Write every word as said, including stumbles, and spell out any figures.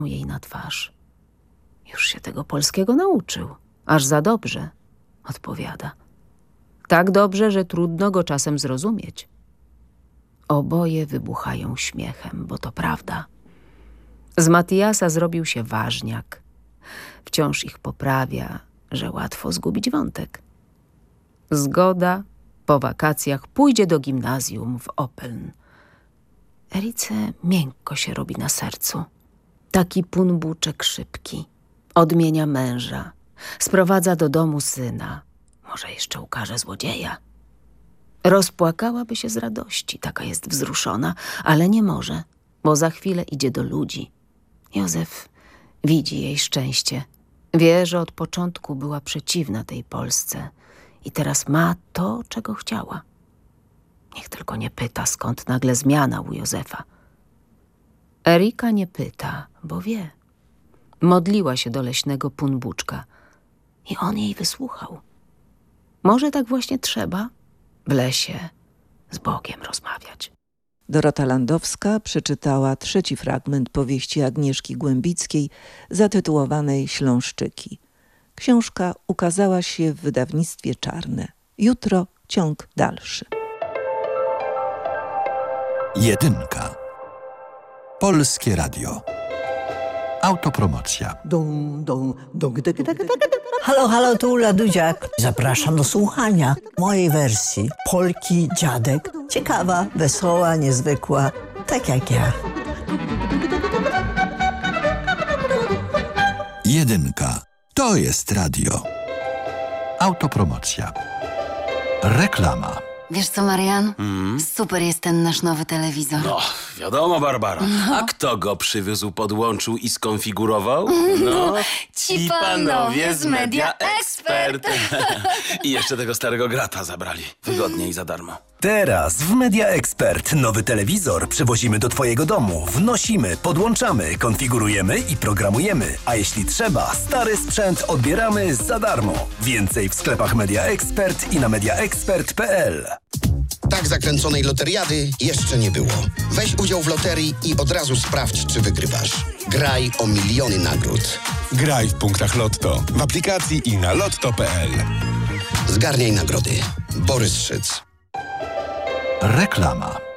jej na twarz. Już się tego polskiego nauczył. Aż za dobrze, odpowiada. Tak dobrze, że trudno go czasem zrozumieć. Oboje wybuchają śmiechem, bo to prawda. Z Matiasa zrobił się ważniak. Wciąż ich poprawia, że łatwo zgubić wątek. Zgoda, po wakacjach pójdzie do gimnazjum w Opeln. Erice miękko się robi na sercu. Taki punbuczek szybki. Odmienia męża. Sprowadza do domu syna. Może jeszcze ukaże złodzieja. Rozpłakałaby się z radości, taka jest wzruszona, ale nie może, bo za chwilę idzie do ludzi. Józef widzi jej szczęście. Wie, że od początku była przeciwna tej Polsce i teraz ma to, czego chciała. Niech tylko nie pyta, skąd nagle zmiana u Józefa. Erika nie pyta, bo wie. Modliła się do leśnego punbuczka i on jej wysłuchał. Może tak właśnie trzeba w lesie z Bogiem rozmawiać. Dorota Landowska przeczytała trzeci fragment powieści Agnieszki Głębickiej zatytułowanej Śląszczyki. Książka ukazała się w wydawnictwie Czarne. Jutro ciąg dalszy. Jedynka. Polskie Radio. Autopromocja. Dum, dum, dum, gdy, gdy, gdy, gdy. Halo, halo, tu Ula Dudziak. Zapraszam do słuchania mojej wersji Polki Dziadek. Ciekawa, wesoła, niezwykła, tak jak ja. Jedynka. To jest radio. Autopromocja. Reklama. Wiesz co, Marian? Mm. Super jest ten nasz nowy telewizor. No, wiadomo, Barbara. No. A kto go przywiózł, podłączył i skonfigurował? No, ci panowie z Media Expert. I jeszcze tego starego grata zabrali. Wygodnie i za darmo. Teraz w Media Expert nowy telewizor przywozimy do Twojego domu. Wnosimy, podłączamy, konfigurujemy i programujemy. A jeśli trzeba, stary sprzęt odbieramy za darmo. Więcej w sklepach Media Expert i na mediaexpert kropka p l. Tak zakręconej loteriady jeszcze nie było. Weź udział w loterii i od razu sprawdź, czy wygrywasz. Graj o miliony nagród. Graj w punktach Lotto, w aplikacji i na lotto kropka p l. Zgarniaj nagrody. Borys Szyc. Reklama.